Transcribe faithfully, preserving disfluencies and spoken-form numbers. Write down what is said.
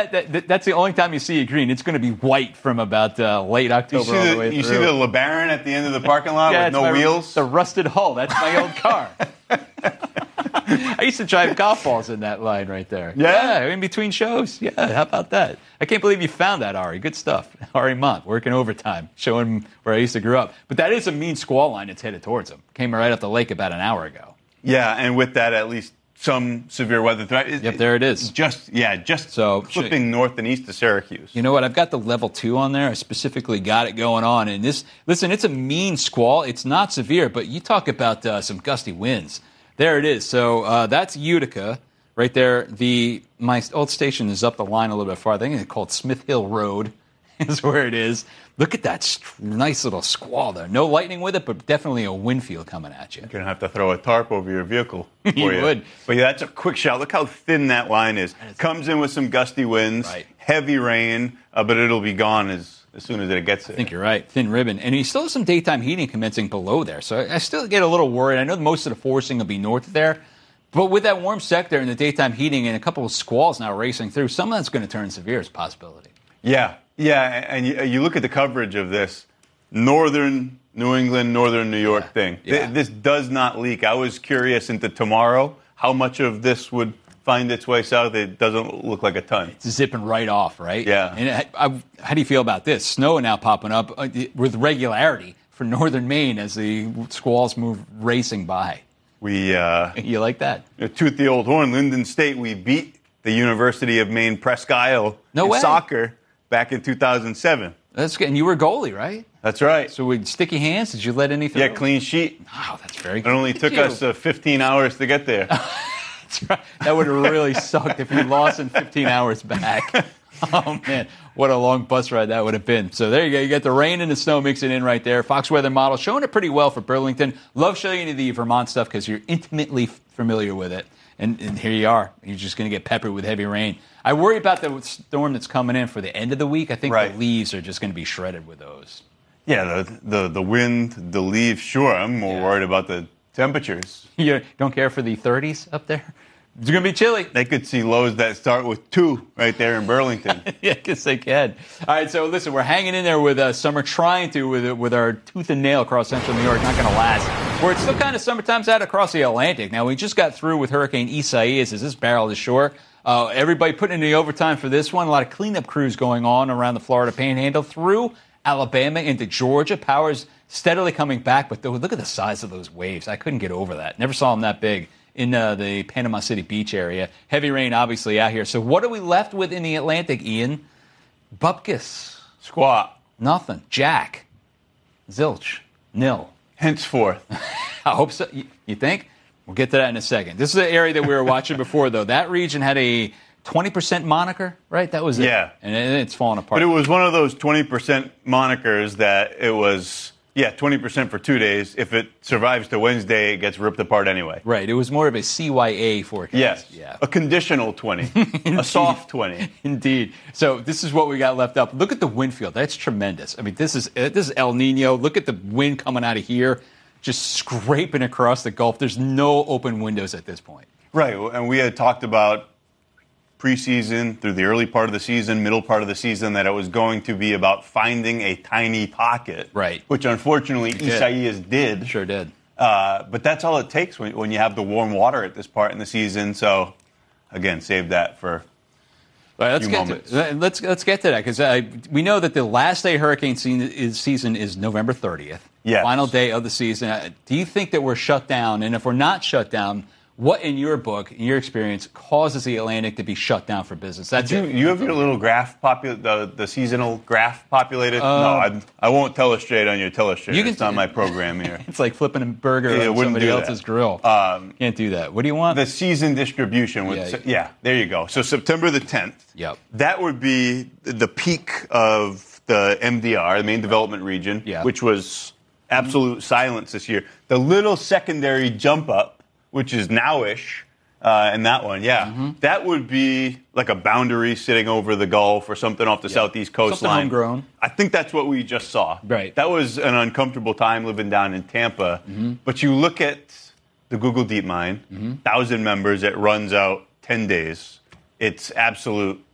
that, that that's the only time you see it green. It's going to be white from about uh, late October you see all the, the way You through. see the LeBaron at the end of the parking lot yeah, with no my, wheels? The rusted hull. That's my old car. I used to drive golf balls in that line right there. Yeah? yeah, in between shows. Yeah, how about that? I can't believe you found that, Ari. Good stuff. Ari Mont, working overtime, showing where I used to grow up. But that is a mean squall line that's headed towards him. Came right up the lake about an hour ago. Yeah, and with that, at least some severe weather threat. Yep, there it is. Just, yeah, just so, flipping north and east of Syracuse. You know what? I've got the level two on there. I specifically got it going on. And this, listen, it's a mean squall. It's not severe, but you talk about uh, some gusty winds. There it is. So uh, that's Utica right there. The my old station is up the line a little bit farther. I think it's called Smith Hill Road is where it is. Look at that nice little squall there. No lightning with it, but definitely a wind field coming at you. You're going to have to throw a tarp over your vehicle. For you, you would. But yeah, that's a quick shot. Look how thin that line is. Comes in with some gusty winds, right. heavy rain, uh, but it'll be gone as, as soon as it gets there. I think you're right. Thin ribbon. And you still have some daytime heating commencing below there. So I still get a little worried. I know most of the forcing will be north of there. But with that warm sector and the daytime heating and a couple of squalls now racing through, some of that's going to turn severe is a possibility. Yeah. Yeah, and you, you look at the coverage of this northern New England, northern New York yeah. thing. Yeah. This does not leak. I was curious into tomorrow how much of this would find its way south. It doesn't look like a ton. It's zipping right off, right? Yeah. And I, I, how do you feel about this? Snow now popping up uh, with regularity for northern Maine as the squalls move racing by. We, uh, You like that? Toot the old horn. Linden State, we beat the University of Maine Presque Isle no in way. soccer back in two thousand seven. That's good. And you were goalie, right? That's right. So with sticky hands, did you let anything? Yeah, clean sheet. Oh, that's very It good. only took you. us uh, fifteen hours to get there. That's right. That would have really sucked if you lost in fifteen hours back. Oh, man. What a long bus ride that would have been. So there you go. You got the rain and the snow mixing in right there. Fox Weather Model showing it pretty well for Burlington. Love showing you the Vermont stuff because you're intimately familiar with it. And, and here you are. You're just going to get peppered with heavy rain. I worry about the storm that's coming in for the end of the week. I think right. the leaves are just going to be shredded with those. Yeah, the, the, the wind, the leaves, sure. I'm more Yeah. worried about the temperatures. You don't care for the thirties up there? It's going to be chilly. They could see lows that start with two right there in Burlington. Yeah, I guess they can. All right, so listen, we're hanging in there with uh, summer, trying to with with our tooth and nail across central New York. Not going to last. Where it's still kind of summertime's out across the Atlantic. Now, we just got through with Hurricane Isaias as this barreled ashore. Uh, everybody putting in the overtime for this one. A lot of cleanup crews going on around the Florida Panhandle through Alabama into Georgia. Power's steadily coming back, but though, look at the size of those waves. I couldn't get over that. Never saw them that big in uh, the Panama City Beach area. Heavy rain, obviously, out here. So what are we left with in the Atlantic, Ian? Bupkis. Squat. Nothing. Jack. Zilch. Nil. Henceforth. I hope so. You, you think? We'll get to that in a second. This is the area that we were watching before, though. That region had a twenty percent moniker, right? That was it. Yeah. And it's falling apart. But it was one of those twenty percent monikers that it was, yeah, twenty percent for two days. If it survives to Wednesday, it gets ripped apart anyway. Right. It was more of a C Y A forecast. Yes. Yeah. A conditional twenty. A soft twenty. Indeed. So this is what we got left up. Look at the wind field. That's tremendous. I mean, this is this is El Nino. Look at the wind coming out of here, just scraping across the Gulf. There's no open windows at this point. Right. And we had talked about preseason, through the early part of the season, middle part of the season, that it was going to be about finding a tiny pocket. Right. Which, unfortunately, did. Isaias did. Sure did. Uh, but that's all it takes when, when you have the warm water at this part in the season. So, again, save that for All right, let's few get moments. to, let's let's get to that because uh, we know that the last day of hurricane season is, season is November thirtieth. Yes. Final day of the season. Uh, do you think that we're shut down? And if we're not shut down, what in your book, in your experience, causes the Atlantic to be shut down for business? That's You, it. you have your little graph, popu- the, the seasonal graph populated? Uh, no, I, I won't tellustrate on your tellustrator. You can- It's not my program here. It's like flipping a burger Yeah, on wouldn't somebody do that. else's grill. Um, Can't do that. What do you want? The season distribution. With, Yeah. yeah, yeah, there you go. So September the tenth. Yep. That would be the peak of the M D R, the main development region, Yeah. which was absolute mm-hmm. silence this year. The little secondary jump up, which is nowish, uh, and that one, yeah, Mm-hmm. that would be like a boundary sitting over the Gulf or something off the Yeah. southeast Something coastline. homegrown. I think that's what we just saw. Right. That was an uncomfortable time living down in Tampa. Mm-hmm. But you look at the Google DeepMind, Mm-hmm. thousand members, it runs out ten days. It's absolute